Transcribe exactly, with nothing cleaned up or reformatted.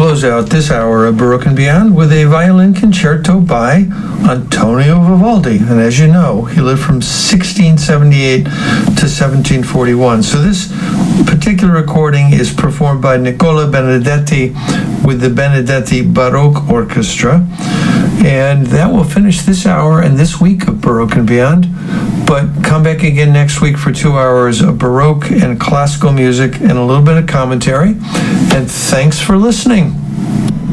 close out this hour of Baroque and Beyond with a violin concerto by Antonio Vivaldi. And as you know, he lived from sixteen seventy-eight to seventeen forty-one. So this particular recording is performed by Nicola Benedetti with the Benedetti Baroque Orchestra. And that will finish this hour and this week of Baroque and Beyond. But come back again next week for two hours of Baroque and classical music and a little bit of commentary. And thanks for listening.